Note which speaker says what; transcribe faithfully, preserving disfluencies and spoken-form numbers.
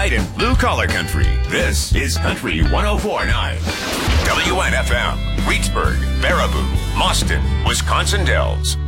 Speaker 1: night in blue collar country. This is Country one oh four point nine. W N F M, Reedsburg, Baraboo, Mauston, Wisconsin Dells.